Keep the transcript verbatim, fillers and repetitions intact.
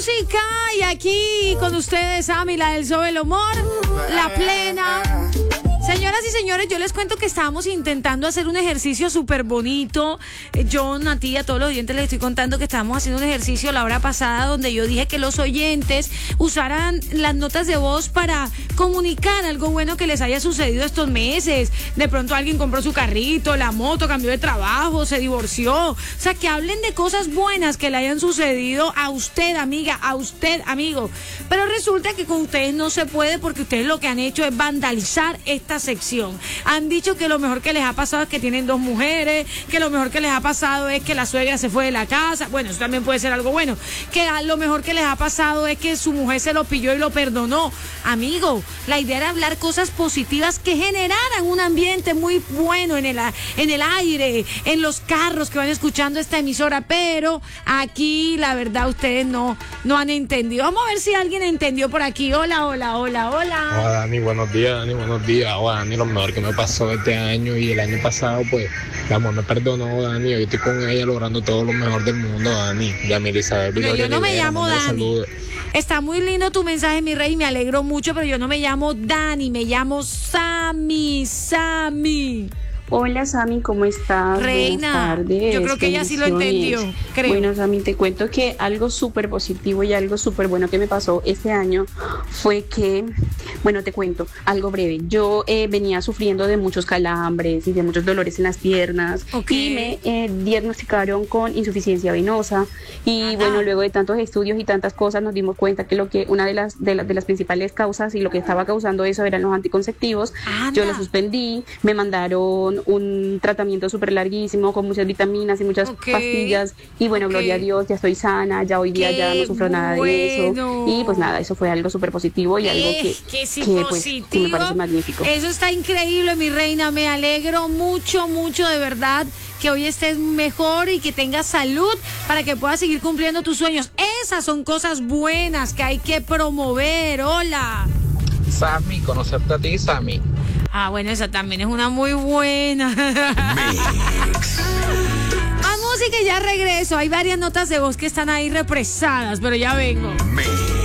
música y aquí con ustedes, Ami, la del Show del Humor, la plena. Señoras y señores, yo les cuento que estábamos intentando hacer un ejercicio súper bonito. Yo, Nati, a todos los oyentes les estoy contando que estábamos haciendo un ejercicio la hora pasada donde yo dije que los oyentes usaran las notas de voz para comunicar algo bueno que les haya sucedido estos meses. De pronto alguien compró su carrito, la moto, cambió de trabajo, se divorció. O sea, que hablen de cosas buenas que le hayan sucedido a usted, amiga, a usted, amigo. Pero resulta que con ustedes no se puede porque ustedes lo que han hecho es vandalizar esta sección. Han dicho que lo mejor que les ha pasado es que tienen dos mujeres, que lo mejor que les ha pasado es que la suegra se fue de la casa. Bueno, eso también puede ser algo bueno. Que lo mejor que les ha pasado es que su mujer se lo pilló y lo perdonó. Amigo, la idea era hablar cosas positivas que generaran un ambiente muy bueno en el, en el aire, en los carros que van escuchando esta emisora, pero aquí la verdad ustedes no, no han entendido. Vamos a ver si alguien entendió por aquí. Hola, hola, hola, hola. Hola, Dani, buenos días, Dani, buenos días. Hola, Dani, lo mejor que me pasó este año y el año pasado, pues, mi amor me perdonó, Dani. Hoy estoy con ella logrando todo lo mejor del mundo, Dani. Yamil Isabel Pero yo no me llamo Dani. Saludos. Está muy lindo tu mensaje, mi rey, me alegro mucho, pero yo no me llamo Dani, me llamo Sammy, Sammy. Hola, Sammy, ¿cómo estás? Reina, buenas tardes, yo creo que ella sí lo entendió, creo. Bueno, Sammy, te cuento que algo súper positivo y algo súper bueno que me pasó este año fue que, bueno, te cuento, algo breve. Yo eh, venía sufriendo de muchos calambres y de muchos dolores en las piernas, okay. Y me eh, diagnosticaron con insuficiencia venosa y Ajá. bueno, luego de tantos estudios y tantas cosas nos dimos cuenta que lo que una de las, de, la, de las principales causas y lo que estaba causando eso eran los anticonceptivos. Anda. Yo lo suspendí, me mandaron un tratamiento súper larguísimo con muchas vitaminas y muchas okay. pastillas y bueno, okay. gloria a Dios, ya estoy sana, ya hoy día Qué ya no sufro nada bueno. de eso y pues nada, eso fue algo súper positivo y algo que, que, sí que, pues, que me parece magnífico. Eso está increíble, mi reina, me alegro mucho, mucho de verdad que hoy estés mejor y que tengas salud para que puedas seguir cumpliendo tus sueños. Esas son cosas buenas que hay que promover. Hola. Sammy, conocerte a ti, Sammy. Ah, bueno, esa también es una muy buena. Mix. A música y ya regreso. Hay varias notas de voz que están ahí represadas, pero ya vengo. Mix.